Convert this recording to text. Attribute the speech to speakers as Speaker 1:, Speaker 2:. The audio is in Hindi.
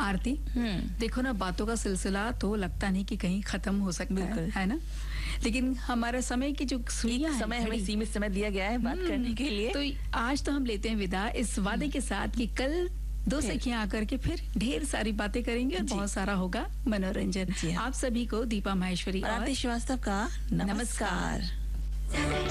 Speaker 1: आरती, देखो ना, बातों का सिलसिला तो लगता नहीं कि कहीं खत्म हो सकता है ना? लेकिन हमारा समय की जो सुइयां
Speaker 2: समय हमें सीमित समय दिया गया है बात करने के लिए।
Speaker 1: तो आज तो हम लेते हैं विदा इस वादे के साथ कि कल दो सखियां आकर के फिर ढेर सारी बातें करेंगे और बहुत सारा होगा मनोरंजन। आप सभी को दीपा माहेश्वरी और
Speaker 2: आरती श्रीवास्तव का नमस्कार।